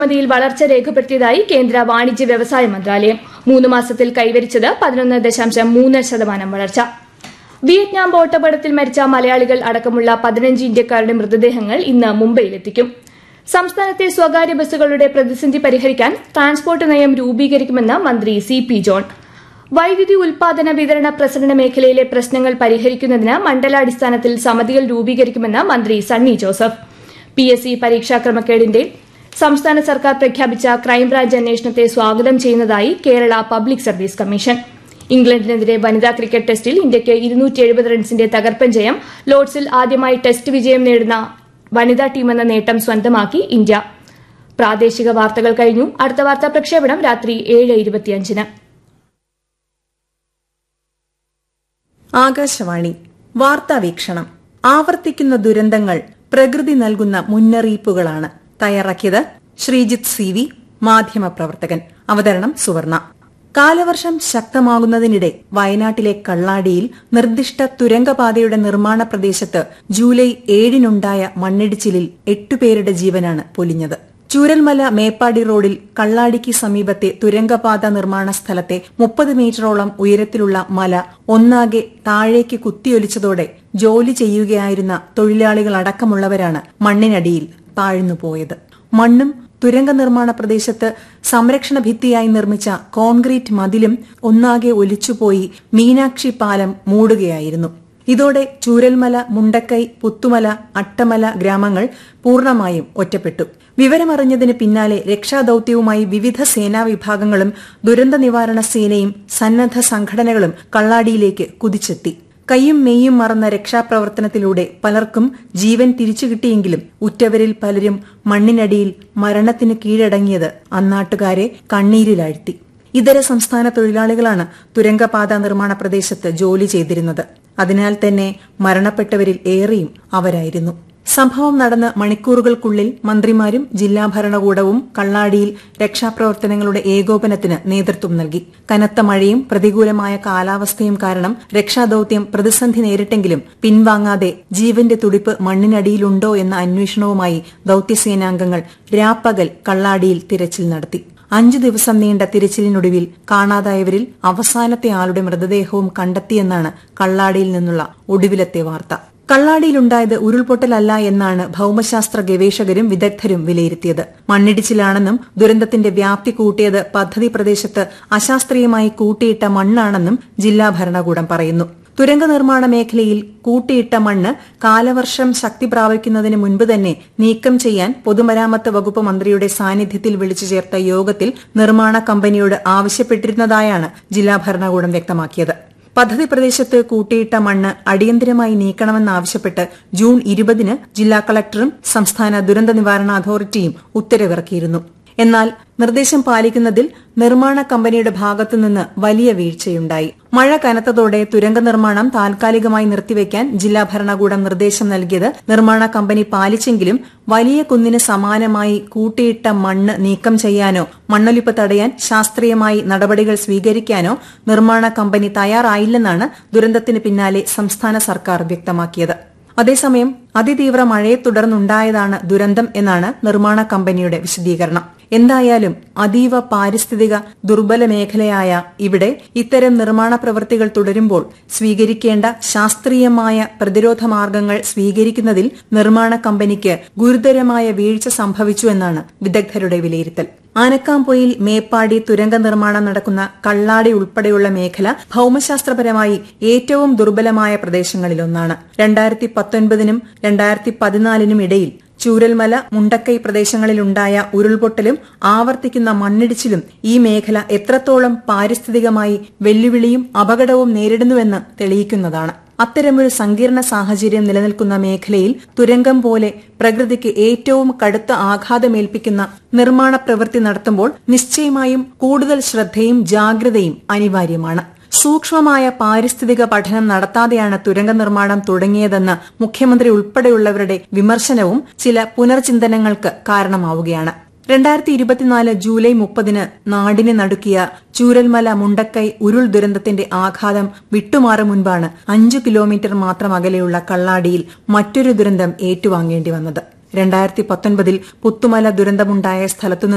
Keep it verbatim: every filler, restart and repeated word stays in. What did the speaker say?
ിൽ വളർച്ച രേഖപ്പെടുത്തിയതായി കേന്ദ്ര വാണിജ്യ വ്യവസായ മന്ത്രാലയം. മൂന്ന് മാസത്തിൽ കൈവരിച്ചത് പതിനൊന്ന് ദശാംശം മൂന്ന് ശതമാനം വളർച്ച. വിയറ്റ്നാം ബോട്ടപകടത്തിൽ മരിച്ച മലയാളികൾ അടക്കമുള്ള പതിനഞ്ച് ഇന്ത്യക്കാരുടെ മൃതദേഹങ്ങൾ ഇന്ന് മുംബൈയിലെത്തിക്കും. സംസ്ഥാനത്തെ സ്വകാര്യ ബസ്സുകളുടെ പ്രതിസന്ധി പരിഹരിക്കാൻ ട്രാൻസ്പോർട്ട് നയം രൂപീകരിക്കുമെന്ന് മന്ത്രി സി പി ജോൺ. വൈദ്യുതി ഉൽപാദന വിതരണ പ്രസരണ മേഖലയിലെ പ്രശ്നങ്ങൾ പരിഹരിക്കുന്നതിന് മണ്ഡലാടിസ്ഥാനത്തിൽ സമിതികൾ രൂപീകരിക്കുമെന്ന് മന്ത്രി Sunny Joseph. P S C പരീക്ഷാ ക്രമക്കേടിന്റെ സംസ്ഥാന സർക്കാർ പ്രഖ്യാപിച്ച ക്രൈംബ്രാഞ്ച് അന്വേഷണത്തെ സ്വാഗതം ചെയ്യുന്നതായി കേരള പബ്ലിക് സർവീസ് കമ്മീഷൻ. ഇംഗ്ലണ്ടിനെതിരെ വനിതാ ക്രിക്കറ്റ് ടെസ്റ്റിൽ ഇന്ത്യയ്ക്ക് ഇരുന്നൂറ്റി എഴുപത് റൺസിന്റെ തകർപ്പൻ ജയം. ലോർഡ്സിൽ ആദ്യമായി ടെസ്റ്റ് വിജയം നേടുന്ന വനിതാ ടീമെന്ന നേട്ടം സ്വന്തമാക്കി ഇന്ത്യ. പ്രാദേശിക വാർത്തകൾ കഴിഞ്ഞു. അടുത്ത വാർത്താ പ്രക്ഷേപണം രാത്രി ഏഴ് ഇരുപത്തിയഞ്ചിന്. ആകാശവാണി വാർത്താവീക്ഷണം. ആവർത്തിക്കുന്ന ദുരന്തങ്ങൾ പ്രകൃതി നൽകുന്ന മുന്നറിയിപ്പുകളാണ്. തയ്യാറാക്കിയത് ശ്രീജിത്ത് സി വി, മാധ്യമപ്രവർത്തകൻ. അവതരണം സുവർണ. കാലവർഷം ശക്തമാകുന്നതിനിടെ വയനാട്ടിലെ കള്ളാടിയിൽ നിർദ്ദിഷ്ട തുരങ്കപാതയുടെ നിർമ്മാണ പ്രദേശത്ത് ജൂലൈ ഏഴിനുണ്ടായ മണ്ണിടിച്ചിലിൽ എട്ടുപേരുടെ ജീവനാണ് പൊലിഞ്ഞത്. ചൂരൽമല മേപ്പാടി റോഡിൽ കള്ളാടിക്ക് സമീപത്തെ തുരങ്കപാത നിർമ്മാണ സ്ഥലത്തെ മുപ്പത് മീറ്ററോളം ഉയരത്തിലുള്ള മല ഒന്നാകെ താഴേക്ക് കുത്തിയൊലിച്ചതോടെ ജോലി ചെയ്യുകയായിരുന്ന തൊഴിലാളികളടക്കമുള്ളവരാണ് മണ്ണിനടിയിൽ താഴ്ന്നുപോയത്. മണ്ണും തുരങ്ക നിർമ്മാണ പ്രദേശത്ത് സംരക്ഷണ ഭിത്തിയായി നിർമ്മിച്ച കോൺക്രീറ്റ് മതിലും ഒന്നാകെ ഒലിച്ചുപോയി മീനാക്ഷി പാലം മൂടുകയായിരുന്നു. ഇതോടെ ചൂരൽമല, മുണ്ടക്കൈ, പുത്തുമല, അട്ടമല ഗ്രാമങ്ങൾ പൂർണ്ണമായും ഒറ്റപ്പെട്ടു. വിവരമറിഞ്ഞതിന് പിന്നാലെ രക്ഷാദൌത്യവുമായി വിവിധ സേനാ വിഭാഗങ്ങളും ദുരന്ത നിവാരണ സേനയും സന്നദ്ധ സംഘടനകളും കള്ളാടിയിലേക്ക് കുതിച്ചെത്തി. കയ്യും മെയ്യും മറന്ന രക്ഷാപ്രവർത്തനത്തിലൂടെ പലർക്കും ജീവൻ തിരിച്ചുകിട്ടിയെങ്കിലും ഉറ്റവരിൽ പലരും മണ്ണിനടിയിൽ മരണത്തിന് കീഴടങ്ങിയത് അന്നാട്ടുകാരെ കണ്ണീരിലാഴ്ത്തി. ഇതര സംസ്ഥാന തൊഴിലാളികളാണ് തുരങ്കപാത നിർമ്മാണ പ്രദേശത്ത് ജോലി ചെയ്തിരുന്നത്. അതിനാൽ തന്നെ മരണപ്പെട്ടവരിൽ ഏറെയും അവരായിരുന്നു. സംഭവം നടന്ന് മണിക്കൂറുകൾക്കുള്ളിൽ മന്ത്രിമാരും ജില്ലാ ഭരണകൂടവും കള്ളാടിയിൽ രക്ഷാപ്രവർത്തനങ്ങളുടെ ഏകോപനത്തിന് നേതൃത്വം നൽകി. കനത്ത മഴയും പ്രതികൂലമായ കാലാവസ്ഥയും കാരണം രക്ഷാദൌത്യം പ്രതിസന്ധി നേരിട്ടെങ്കിലും പിൻവാങ്ങാതെ ജീവന്റെ തുടിപ്പ് മണ്ണിനടിയിലുണ്ടോ എന്ന അന്വേഷണവുമായി ദൌത്യസേനാംഗങ്ങൾ രാപ്പകൽ കള്ളാടിയിൽ തിരച്ചിൽ നടത്തി. അഞ്ചു ദിവസം നീണ്ട തിരച്ചിലിനൊടുവിൽ കാണാതായവരിൽ അവസാനത്തെ ആളുടെ മൃതദേഹവും കണ്ടെത്തിയെന്നാണ് കള്ളാടിയിൽ നിന്നുള്ള ഒടുവിലത്തെ വാർത്ത. കള്ളാടിയിലുണ്ടായത് ഉരുൾപൊട്ടലല്ല എന്നാണ് ഭൌമശാസ്ത്ര ഗവേഷകരും വിദഗ്ധരും വിലയിരുത്തിയത്. മണ്ണിടിച്ചിലാണെന്നും ദുരന്തത്തിന്റെ വ്യാപ്തി കൂട്ടിയത് പദ്ധതി പ്രദേശത്ത് അശാസ്ത്രീയമായി കൂട്ടിയിട്ട മണ്ണാണെന്നും ജില്ലാ ഭരണകൂടം പറയുന്നു. തുരങ്ക നിർമ്മാണ മേഖലയിൽ കൂട്ടിയിട്ട മണ്ണ് കാലവർഷം ശക്തി പ്രാപിക്കുന്നതിന് മുൻപ് തന്നെ നീക്കം ചെയ്യാൻ പൊതുമരാമത്ത് വകുപ്പ് മന്ത്രിയുടെ സാന്നിധ്യത്തിൽ വിളിച്ചു ചേർത്ത യോഗത്തിൽ നിർമ്മാണ കമ്പനിയോട് ആവശ്യപ്പെട്ടിരുന്നതായാണ് ജില്ലാ ഭരണകൂടം വ്യക്തമാക്കിയത്. പദ്ധതി പ്രദേശത്ത് കൂട്ടിയിട്ട മണ്ണ് അടിയന്തരമായി നീക്കണമെന്നാവശ്യപ്പെട്ട് ജൂൺ ഇരുപതിന് ജില്ലാ കളക്ടറും സംസ്ഥാന ദുരന്ത നിവാരണ അതോറിറ്റിയും ഉത്തരവിറക്കിയിരുന്നു. എന്നാൽ നിർദ്ദേശം പാലിക്കുന്നതിൽ നിർമ്മാണ കമ്പനിയുടെ ഭാഗത്തുനിന്ന് വലിയ വീഴ്ചയുണ്ടായി. മഴ കനത്തതോടെ തുരങ്ക നിർമ്മാണം താൽക്കാലികമായി നിർത്തിവെക്കാൻ ജില്ലാ ഭരണകൂടം നിർദ്ദേശം നൽകിയത് നിർമ്മാണ കമ്പനി പാലിച്ചെങ്കിലും വലിയ കുന്നിന് സമാനമായി കൂട്ടിയിട്ട മണ്ണ് നീക്കം ചെയ്യാനോ മണ്ണൊലിപ്പ് തടയാൻ ശാസ്ത്രീയമായി നടപടികൾ സ്വീകരിക്കാനോ നിർമ്മാണ കമ്പനി തയ്യാറായില്ലെന്നാണ് ദുരന്തത്തിന് പിന്നാലെ സംസ്ഥാന സർക്കാർ വ്യക്തമാക്കിയത്. അതേസമയം അതിതീവ്ര മഴയെ തുടർന്നുണ്ടായതാണ് ദുരന്തം എന്നാണ് നിർമ്മാണ കമ്പനിയുടെ വിശദീകരണം. എന്തായാലും അതീവ പാരിസ്ഥിതിക ദുർബല മേഖലയായ ഇവിടെ ഇത്തരം നിർമ്മാണ പ്രവൃത്തികൾ തുടരുമ്പോൾ സ്വീകരിക്കേണ്ട ശാസ്ത്രീയമായ പ്രതിരോധ മാർഗങ്ങൾ സ്വീകരിക്കുന്നതിൽ നിർമ്മാണ കമ്പനിക്ക് ഗുരുതരമായ വീഴ്ച സംഭവിച്ചുവെന്നാണ് വിദഗ്ധരുടെ വിലയിരുത്തൽ. ആനക്കാംപൊയിൽ മേപ്പാടി തുരങ്ക നിർമ്മാണം നടക്കുന്ന കള്ളാടി ഉൾപ്പെടെയുള്ള മേഖല ഭൌമശാസ്ത്രപരമായി ഏറ്റവും ദുർബലമായ പ്രദേശങ്ങളിലൊന്നാണ്. രണ്ടായിരത്തി പത്തൊൻപതിനും രണ്ടായിരത്തി പതിനാലിനും ഇടയിൽ ചൂരൽമല, മുണ്ടക്കൈ പ്രദേശങ്ങളിലുണ്ടായ ഉരുൾപൊട്ടലും ആവർത്തിക്കുന്ന മണ്ണിടിച്ചിലും ഈ മേഖല എത്രത്തോളം പാരിസ്ഥിതികമായി വെല്ലുവിളിയും അപകടവും നേരിടുന്നുവെന്ന് തെളിയിക്കുന്നതാണ്. അത്തരമൊരു സങ്കീർണ സാഹചര്യം നിലനിൽക്കുന്ന മേഖലയിൽ തുരങ്കം പോലെ പ്രകൃതിക്ക് ഏറ്റവും കടുത്ത ആഘാതമേൽപ്പിക്കുന്ന നിർമ്മാണ പ്രവൃത്തി നടത്തുമ്പോൾ നിശ്ചയമായും കൂടുതൽ ശ്രദ്ധയും ജാഗ്രതയും അനിവാര്യമാണ്. സൂക്ഷ്മമായ പാരിസ്ഥിതിക പഠനം നടത്താതെയാണ് തുരങ്ക നിർമ്മാണം തുടങ്ങിയതെന്ന് മുഖ്യമന്ത്രി ഉൾപ്പെടെയുള്ളവരുടെ വിമർശനവും ചില പുനർചിന്തനങ്ങൾക്ക് കാരണമാവുകയാണ്. രണ്ടായിരത്തി ഇരുപത്തിനാല് ജൂലൈ മുപ്പതിന് നാടിനെ നടുക്കിയ ചൂരൽമല മുണ്ടക്കൈ ഉരുൾ ദുരന്തത്തിന്റെ ആഘാതം വിട്ടുമാറും മുൻപാണ് അഞ്ചു കിലോമീറ്റർ മാത്രം അകലെയുള്ള കള്ളാടിയിൽ മറ്റൊരു ദുരന്തം ഏറ്റുവാങ്ങേണ്ടി വന്നത്. രണ്ടായിരത്തി പത്തൊൻപതിൽ പുത്തുമല ദുരന്തമുണ്ടായ സ്ഥലത്തുനിന്ന്